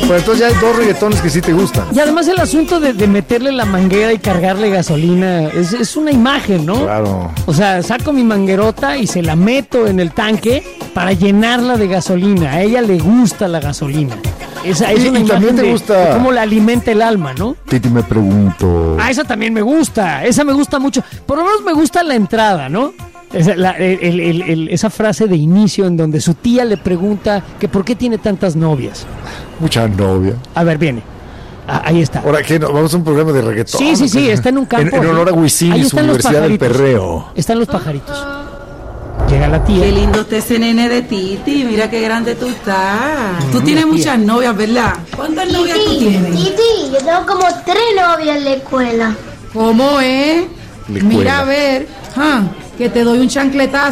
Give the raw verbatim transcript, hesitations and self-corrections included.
Bueno, entonces ya hay dos reggaetones que sí te gustan. Y además el asunto de, de meterle la manguera y cargarle gasolina es, es una imagen, ¿no? Claro. O sea, saco mi manguerota y se la meto en el tanque para llenarla de gasolina. A ella le gusta la gasolina. Esa es Y- una y también imagen te de, gusta- de cómo la alimenta el alma, ¿no? Titi, me pregunto. Ah, esa también me gusta. Esa me gusta mucho. Por lo menos me gusta la entrada, ¿no? Esa, la- el- el- el- el- esa frase de inicio en donde su tía le pregunta que por qué tiene tantas novias. Mucha novia. A ver, viene. Ah, ahí está. Ahora que no, vamos a un programa de reggaetón. Sí, sí, sí, está en un campo. En, en honor a Wisin Ahí y su están los Universidad del pajaritos. Perreo. Están los pajaritos. Llega la tía. Qué lindo está ese nene de Titi, mira qué grande tú estás. Tú Mm, tienes tía. muchas novias, ¿verdad? ¿Cuántas novias tú Titi, tienes? Titi, yo tengo como tres novias en la escuela. ¿Cómo es? Le cuela. Mira a ver, ah, que te doy un chancletazo.